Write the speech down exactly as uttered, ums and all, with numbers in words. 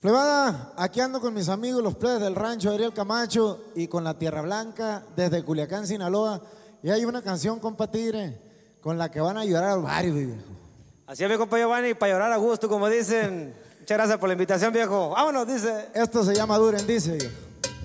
Plebada, aquí ando con mis amigos, los plebes del rancho Ariel Camacho y con la Tierra Blanca desde Culiacán, Sinaloa. Y hay una canción, compa Tigre, con la que van a llorar al barrio, viejo. Así es, mi compa Giovanni, para llorar a gusto, como dicen. Muchas gracias por la invitación, viejo. Vámonos, dice. Esto se llama Duren, dice, viejo.